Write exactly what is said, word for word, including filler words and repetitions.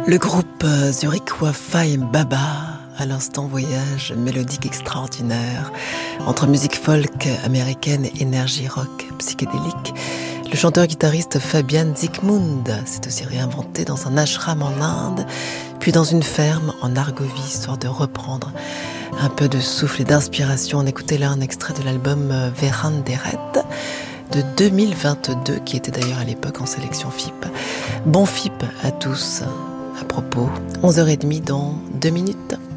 Le groupe euh, zurichois Faye Baba, à l'instant voyage mélodique extraordinaire entre musique folk américaine et énergie rock psychédélique. Le chanteur-guitariste Fabian Zikmund s'est aussi réinventé dans un ashram en Inde, puis dans une ferme en Argovie, histoire de reprendre un peu de souffle et d'inspiration. On écoutait là un extrait de l'album Veranderet de deux mille vingt-deux, qui était d'ailleurs à l'époque en sélection F I P. Bon F I P à tous. À propos, onze heures trente dans deux minutes.